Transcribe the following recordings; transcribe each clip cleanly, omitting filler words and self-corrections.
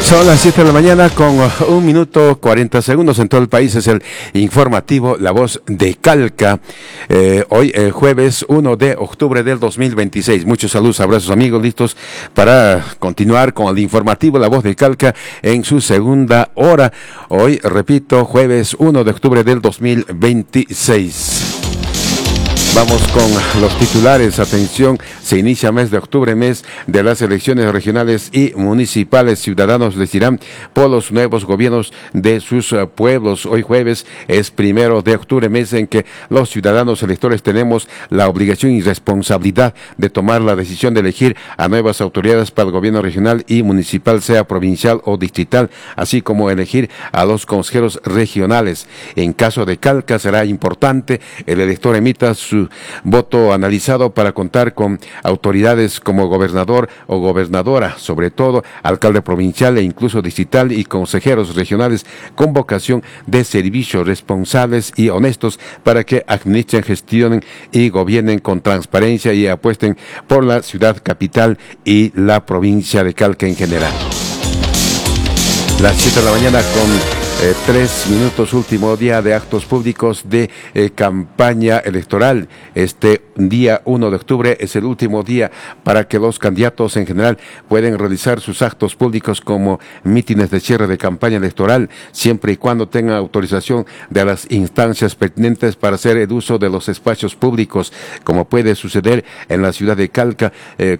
Son las 7 de la mañana con 1 minuto 40 segundos en todo el país. Es el informativo La Voz de Calca. Hoy, jueves 1 de octubre del 2026. Muchos saludos, abrazos amigos, listos para continuar con el informativo La Voz de Calca en su segunda hora. Hoy, repito, jueves 1 de octubre del 2026. Vamos con los titulares. Atención, se inicia mes de octubre, mes de las elecciones regionales y municipales. Ciudadanos elegirán por los nuevos gobiernos de sus pueblos. Hoy jueves es 1 de octubre, mes en que los ciudadanos electores tenemos la obligación y responsabilidad de tomar la decisión de elegir a nuevas autoridades para el gobierno regional y municipal, sea provincial o distrital, así como elegir a los consejeros regionales. En caso de Calca será importante el elector emita su voto analizado para contar con autoridades como gobernador o gobernadora, sobre todo alcalde provincial e incluso distrital, y consejeros regionales con vocación de servicio, responsables y honestos para que administren, gestionen y gobiernen con transparencia y apuesten por la ciudad capital y la provincia de Calca en general. Las 7 de la mañana con 3 minutos, último día de actos públicos de campaña electoral. Este día 1 de octubre es el último día para que los candidatos en general pueden realizar sus actos públicos como mítines de cierre de campaña electoral, siempre y cuando tengan autorización de las instancias pertinentes para hacer el uso de los espacios públicos, como puede suceder en la ciudad de Calca,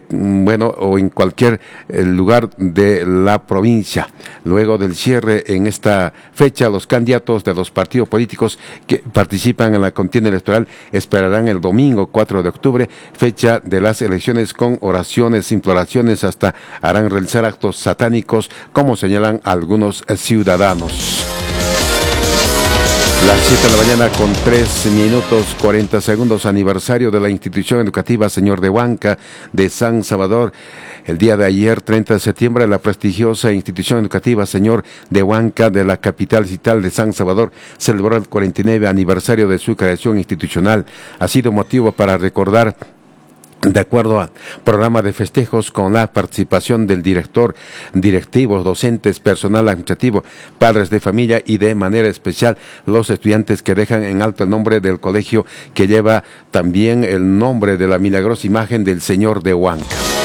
o en cualquier lugar de la provincia. Luego del cierre en esta fecha, los candidatos de los partidos políticos que participan en la contienda electoral esperarán el domingo 4 de octubre, fecha de las elecciones, con oraciones, imploraciones, hasta harán realizar actos satánicos, como señalan algunos ciudadanos. Las 7 de la mañana con 3 minutos 40 segundos, aniversario de la institución educativa Señor de Huanca de San Salvador. El día de ayer, 30 de septiembre, la prestigiosa institución educativa Señor de Huanca de la capital distrital de San Salvador celebró el 49 aniversario de su creación institucional. Ha sido motivo para recordar, de acuerdo al programa de festejos, con la participación del director, directivos, docentes, personal administrativo, padres de familia y de manera especial los estudiantes, que dejan en alto el nombre del colegio, que lleva también el nombre de la milagrosa imagen del Señor de Huanca.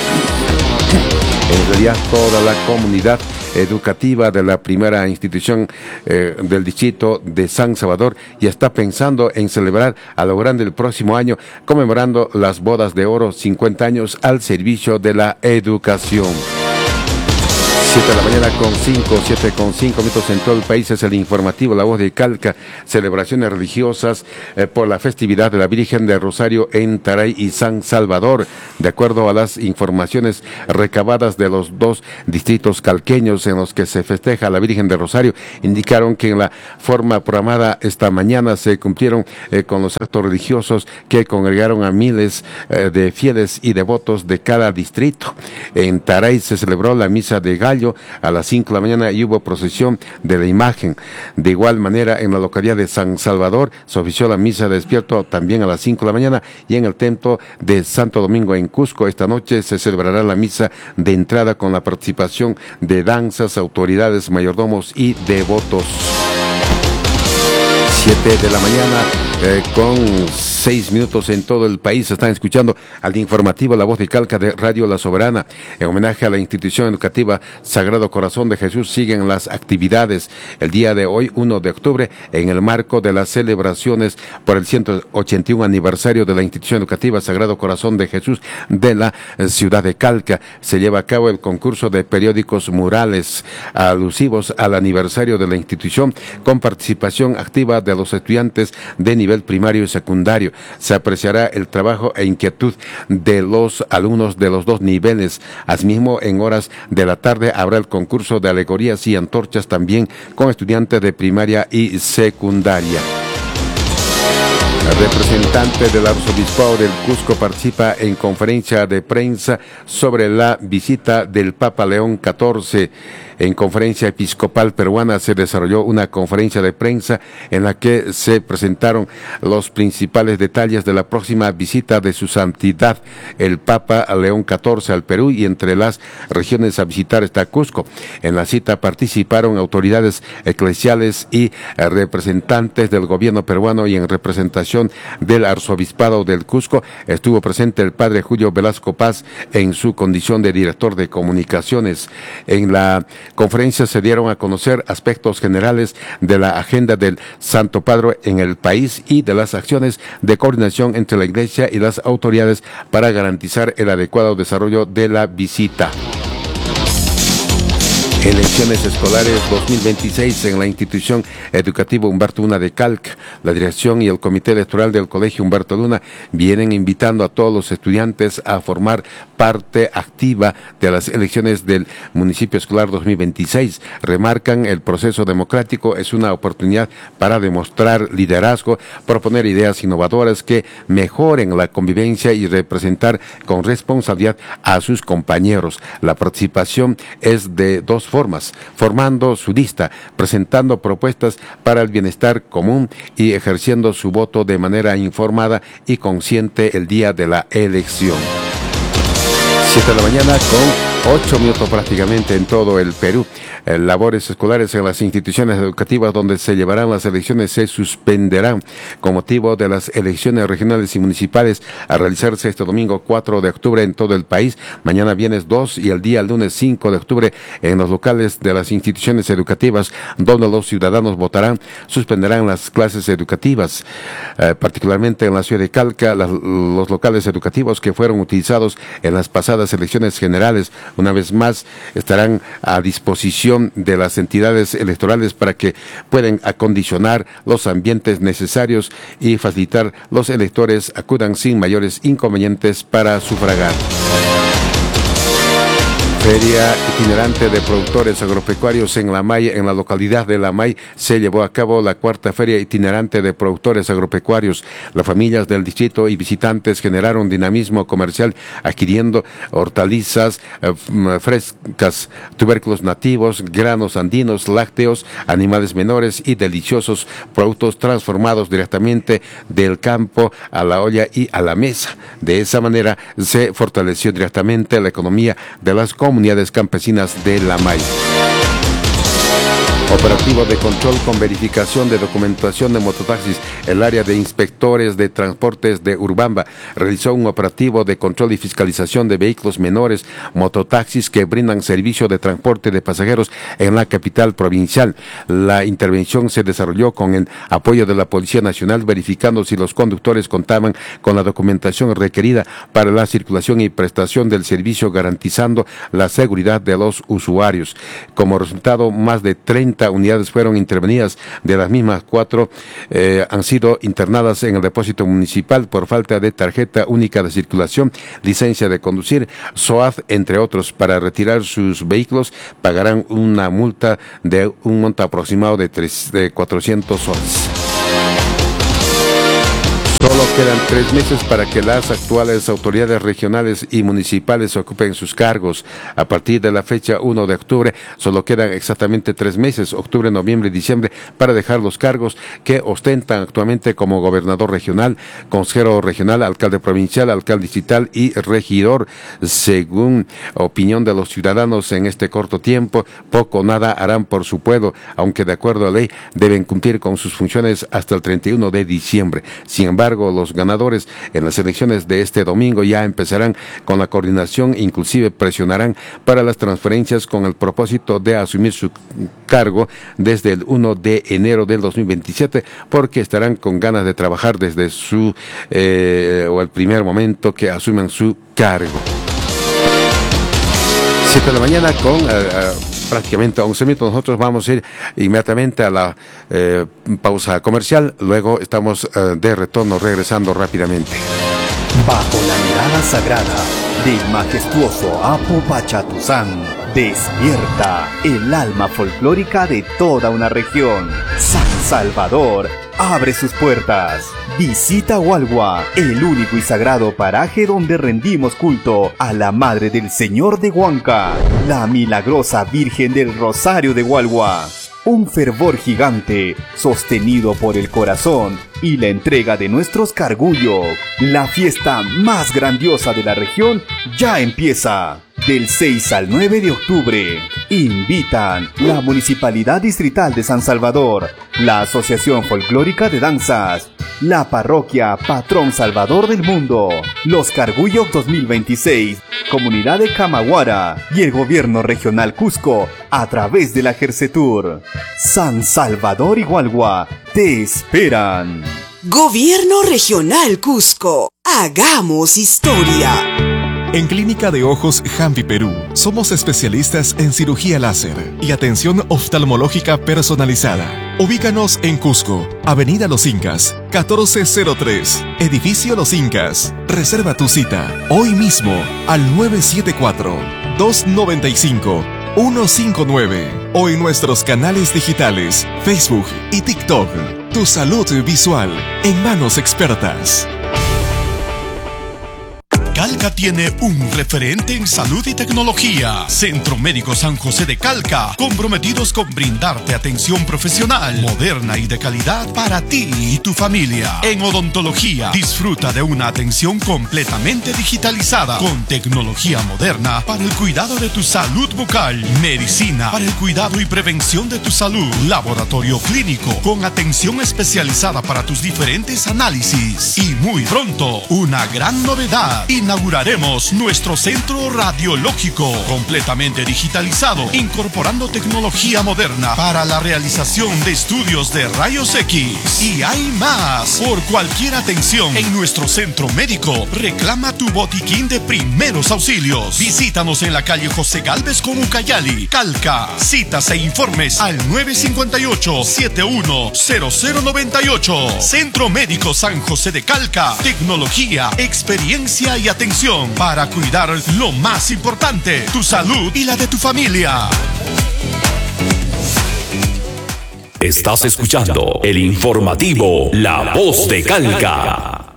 En realidad, toda la comunidad educativa de la primera institución del distrito de San Salvador ya está pensando en celebrar a lo grande el próximo año, conmemorando las bodas de oro, 50 años al servicio de la educación. 7 de la mañana con 7 con 5 minutos en todo el país. Es el informativo La Voz de Calca. Celebraciones religiosas por la festividad de la Virgen del Rosario en Taray y San Salvador. De acuerdo a las informaciones recabadas de los dos distritos calqueños en los que se festeja la Virgen del Rosario, indicaron que en la forma programada esta mañana se cumplieron con los actos religiosos que congregaron a miles de fieles y devotos de cada distrito. En Taray se celebró la misa de gallo a las 5 de la mañana y hubo procesión de la imagen. De igual manera, en la localidad de San Salvador se ofició la misa de despierto también a las 5 de la mañana, y en el templo de Santo Domingo en Cusco esta noche se celebrará la misa de entrada con la participación de danzas, autoridades, mayordomos y devotos. 7 de la mañana con 6 minutos en todo el país. Están escuchando al informativo La Voz de Calca de Radio La Soberana. En homenaje a la institución educativa Sagrado Corazón de Jesús, siguen las actividades el día de hoy, 1 de octubre, en el marco de las celebraciones por el 181 aniversario de la institución educativa Sagrado Corazón de Jesús de la ciudad de Calca. Se lleva a cabo el concurso de periódicos murales alusivos al aniversario de la institución, con participación activa de los estudiantes de nivel primario y secundario. Se apreciará el trabajo e inquietud de los alumnos de los dos niveles. Asimismo, en horas de la tarde habrá el concurso de alegorías y antorchas, también con estudiantes de primaria y secundaria. El representante del arzobispado del Cusco participa en conferencia de prensa sobre la visita del Papa León XIV. En conferencia episcopal peruana se desarrolló una conferencia de prensa en la que se presentaron los principales detalles de la próxima visita de su santidad, el Papa León XIV, al Perú, y entre las regiones a visitar está Cusco. En la cita participaron autoridades eclesiales y representantes del gobierno peruano, y en representación del arzobispado del Cusco estuvo presente el padre Julio Velasco Paz en su condición de director de comunicaciones. En la conferencia se dieron a conocer aspectos generales de la agenda del Santo Padre en el país y de las acciones de coordinación entre la Iglesia y las autoridades para garantizar el adecuado desarrollo de la visita. Elecciones escolares 2026 en la institución educativa Humberto Luna de Calca. La dirección y el comité electoral del colegio Humberto Luna vienen invitando a todos los estudiantes a formar parte activa de las elecciones del municipio escolar 2026. Remarcan: el proceso democrático es una oportunidad para demostrar liderazgo, proponer ideas innovadoras que mejoren la convivencia y representar con responsabilidad a sus compañeros. La participación es de dos formas: formando su lista, presentando propuestas para el bienestar común y ejerciendo su voto de manera informada y consciente el día de la elección. 7 de la mañana con 8 minutos prácticamente en todo el Perú. Labores escolares en las instituciones educativas donde se llevarán las elecciones se suspenderán con motivo de las elecciones regionales y municipales a realizarse este domingo 4 de octubre en todo el país, mañana viernes 2 y el día lunes 5 de octubre en los locales de las instituciones educativas donde los ciudadanos votarán. Suspenderán las clases educativas, particularmente en la ciudad de Calca. Los locales educativos que fueron utilizados en las pasadas elecciones generales una vez más estarán a disposición de las entidades electorales para que puedan acondicionar los ambientes necesarios y facilitar los electores acudan sin mayores inconvenientes para sufragar. Feria itinerante de productores agropecuarios en La May. En la localidad de La May se llevó a cabo la cuarta feria itinerante de productores agropecuarios. Las familias del distrito y visitantes generaron dinamismo comercial adquiriendo hortalizas frescas, tubérculos nativos, granos andinos, lácteos, animales menores y deliciosos productos transformados directamente del campo a la olla y a la mesa. De esa manera se fortaleció directamente la economía de las comunidades campesinas de La May. Operativo de control con verificación de documentación de mototaxis. El área de inspectores de transportes de Urubamba realizó un operativo de control y fiscalización de vehículos menores, mototaxis que brindan servicio de transporte de pasajeros en la capital provincial. La intervención se desarrolló con el apoyo de la Policía Nacional, verificando si los conductores contaban con la documentación requerida para la circulación y prestación del servicio, garantizando la seguridad de los usuarios. Como resultado, más de 30 unidades fueron intervenidas. De las mismas, 4 han sido internadas en el depósito municipal por falta de tarjeta única de circulación, licencia de conducir, SOAT, entre otros. Para retirar sus vehículos pagarán una multa de un monto aproximado de 400 soles. Solo quedan 3 meses para que las actuales autoridades regionales y municipales ocupen sus cargos. A partir de la fecha 1 de octubre, solo quedan exactamente 3 meses, octubre, noviembre y diciembre, para dejar los cargos que ostentan actualmente como gobernador regional, consejero regional, alcalde provincial, alcalde distrital y regidor. Según opinión de los ciudadanos, en este corto tiempo, poco o nada harán por su pueblo, aunque de acuerdo a la ley deben cumplir con sus funciones hasta el 31 de diciembre. Sin embargo, los ganadores en las elecciones de este domingo ya empezarán con la coordinación, inclusive presionarán para las transferencias con el propósito de asumir su cargo desde el 1 de enero del 2027, porque estarán con ganas de trabajar desde o el primer momento que asumen su cargo. 7 de la mañana con prácticamente 11 minutos. Nosotros vamos a ir inmediatamente a la pausa comercial. Luego estamos de retorno, regresando rápidamente. Bajo la mirada sagrada del majestuoso Apo Pachatuzán, despierta el alma folclórica de toda una región. San Salvador abre sus puertas. Visita Hualua, el único y sagrado paraje donde rendimos culto a la Madre del Señor de Huanca, la milagrosa Virgen del Rosario de Hualua. Un fervor gigante, sostenido por el corazón y la entrega de nuestros cargullos. La fiesta más grandiosa de la región ya empieza. Del 6 al 9 de octubre, invitan la Municipalidad Distrital de San Salvador, la Asociación Folclórica de Danzas, la Parroquia Patrón Salvador del Mundo, los Cargullos 2026, Comunidad de Camaguara y el Gobierno Regional Cusco a través de la Gercetur. San Salvador y Hualua te esperan. Gobierno Regional Cusco, hagamos historia. En Clínica de Ojos Jampi Perú, somos especialistas en cirugía láser y atención oftalmológica personalizada. Ubícanos en Cusco, Avenida Los Incas, 1403, Edificio Los Incas. Reserva tu cita hoy mismo al 974-295-159 o en nuestros canales digitales, Facebook y TikTok. Tu salud visual en manos expertas. Calca tiene un referente en salud y tecnología. Centro Médico San José de Calca, comprometidos con brindarte atención profesional, moderna y de calidad para ti y tu familia. En odontología, disfruta de una atención completamente digitalizada, con tecnología moderna para el cuidado de tu salud bucal, medicina para el cuidado y prevención de tu salud, laboratorio clínico con atención especializada para tus diferentes análisis. Y muy pronto, una gran novedad. Inauguraremos nuestro centro radiológico, completamente digitalizado, incorporando tecnología moderna para la realización de estudios de rayos X. Y hay más. Por cualquier atención en nuestro centro médico, reclama tu botiquín de primeros auxilios. Visítanos en la calle José Gálvez con Ucayali, Calca. Citas e informes al 958-710098. Centro Médico San José de Calca. Tecnología, experiencia y atención para cuidar lo más importante, tu salud y la de tu familia. Estás escuchando el informativo La Voz de Calca.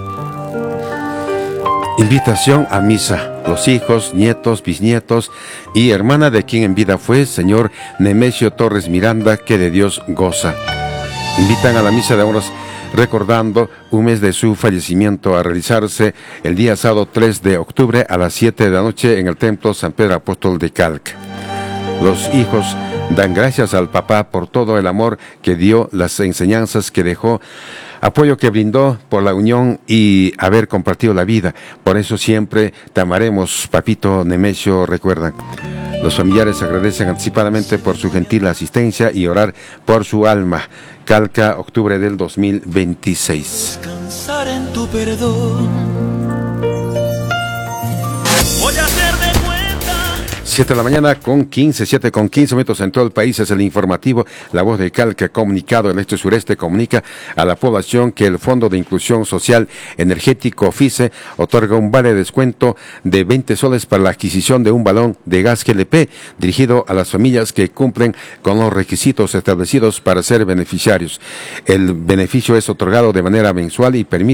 Invitación a misa. Los hijos, nietos, bisnietos y hermana de quien en vida fue, señor Nemesio Torres Miranda, que de Dios goza. Invitan a la misa de horas recordando un mes de su fallecimiento a realizarse el día sábado 3 de octubre a las 7 de la noche en el Templo San Pedro Apóstol de Calca. Los hijos dan gracias al papá por todo el amor que dio, las enseñanzas que dejó, apoyo que brindó por la unión y haber compartido la vida. Por eso siempre te amaremos, papito Nemesio, recuerdan. Los familiares agradecen anticipadamente por su gentil asistencia y orar por su alma. Calca, octubre del 2026. Descansar en tu perdón. Voy a hacer de cuenta. 7 de la mañana con 15, 7 con 15 minutos en todo el país. Es el informativo La Voz de Calca. Comunicado el Este Sureste comunica a la población que el Fondo de Inclusión Social Energético FICE otorga un vale de descuento de 20 soles para la adquisición de un balón de gas GLP dirigido a las familias que cumplen con los requisitos establecidos para ser beneficiarios. El beneficio es otorgado de manera mensual y permite